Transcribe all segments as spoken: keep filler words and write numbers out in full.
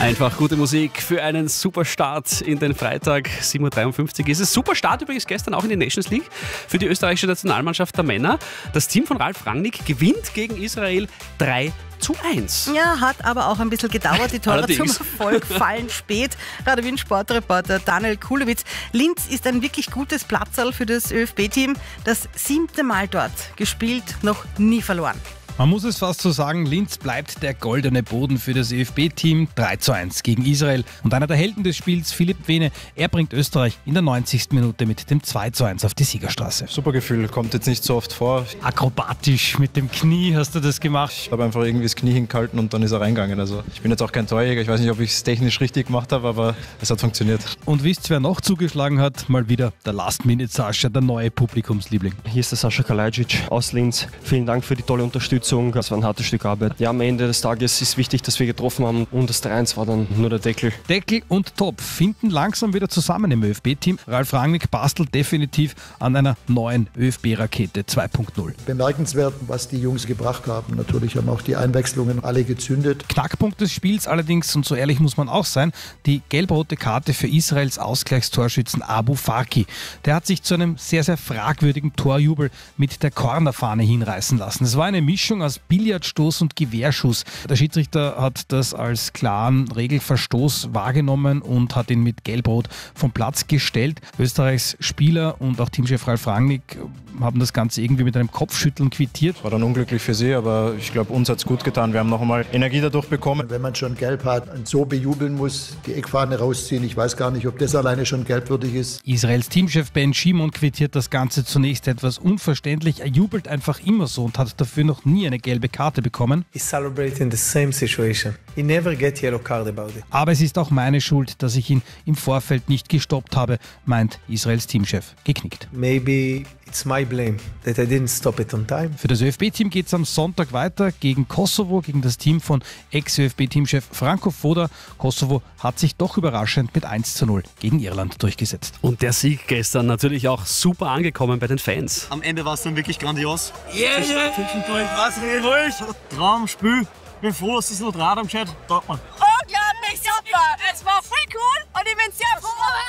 Einfach gute Musik für einen super Start in den Freitag. sieben Uhr dreiundfünfzig ist es. Super Start übrigens gestern auch in die Nations League für die österreichische Nationalmannschaft der Männer. Das Team von Ralf Rangnick gewinnt gegen Israel drei zu eins. Ja, hat aber auch ein bisschen gedauert. Die Tore zum Allerdings. Erfolg fallen spät. Gerade wie ein Sportreporter Daniel Kulowitz. Linz ist ein wirklich gutes Platzerl für das ÖFB-Team. Das siebte Mal dort gespielt, noch nie verloren. Man muss es fast so sagen, Linz bleibt der goldene Boden für das ÖFB-Team. drei zu eins gegen Israel. Und einer der Helden des Spiels, Philipp Wehne, er bringt Österreich in der neunzigsten Minute mit dem zwei zu eins auf die Siegerstraße. Super Gefühl, kommt jetzt nicht so oft vor. Akrobatisch mit dem Knie hast du das gemacht. Ich habe einfach irgendwie das Knie hingehalten und dann ist er reingegangen. Also ich bin jetzt auch kein Torjäger, ich weiß nicht, ob ich es technisch richtig gemacht habe, aber es hat funktioniert. Und wisst ihr, wer noch zugeschlagen hat? Mal wieder der Last-Minute-Sascha, der neue Publikumsliebling. Hier ist der Sascha Kalajdzic aus Linz. Vielen Dank für die tolle Unterstützung. Das war ein hartes Stück Arbeit. Ja, am Ende des Tages ist wichtig, dass wir getroffen haben und das drei eins war dann nur der Deckel. Deckel und Topf finden langsam wieder zusammen im ÖFB-Team. Ralf Rangnick bastelt definitiv an einer neuen ÖFB-Rakete zwei Punkt null. Bemerkenswert, was die Jungs gebracht haben. Natürlich haben auch die Einwechslungen alle gezündet. Knackpunkt des Spiels allerdings, und so ehrlich muss man auch sein, die gelb-rote Karte für Israels Ausgleichstorschützen Abu Farki. Der hat sich zu einem sehr, sehr fragwürdigen Torjubel mit der Cornerfahne hinreißen lassen. Es war eine Mischung aus Billardstoß und Gewehrschuss. Der Schiedsrichter hat das als klaren Regelverstoß wahrgenommen und hat ihn mit Gelb-Rot vom Platz gestellt. Österreichs Spieler und auch Teamchef Ralf Rangnick haben das Ganze irgendwie mit einem Kopfschütteln quittiert. War dann unglücklich für sie, aber ich glaube, uns hat es gut getan. Wir haben noch einmal Energie dadurch bekommen. Wenn man schon gelb hat und so bejubeln muss, die Eckfahne rausziehen, ich weiß gar nicht, ob das alleine schon gelbwürdig ist. Israels Teamchef Ben Shimon quittiert das Ganze zunächst etwas unverständlich. Er jubelt einfach immer so und hat dafür noch nie eine gelbe Karte bekommen. He's celebrating the same situation. He never get yellow card about it. Aber es ist auch meine Schuld, dass ich ihn im Vorfeld nicht gestoppt habe, meint Israels Teamchef geknickt. Maybe it's my blame that I didn't stop it on time. Für das ÖFB-Team geht es am Sonntag weiter gegen Kosovo, gegen das Team von Ex-ÖFB-Teamchef Franco Foda. Kosovo hat sich doch überraschend mit eins zu null gegen Irland durchgesetzt. Und der Sieg gestern natürlich auch super angekommen bei den Fans. Am Ende war es dann wirklich grandios. Yeah, yeah. Zwischendurch war es richtig ruhig. Traumspiel. Bin froh, dass es noch Draht am Chat. Sagt man. Unglaublich super. Es war voll cool und ich bin sehr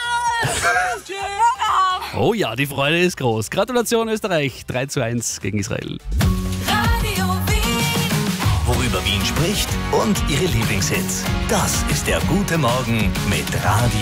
froh. Oh ja, die Freude ist groß. Gratulation Österreich, drei zu eins gegen Israel. Radio Wien. Worüber Wien spricht und ihre Lieblingshits. Das ist der gute Morgen mit Radio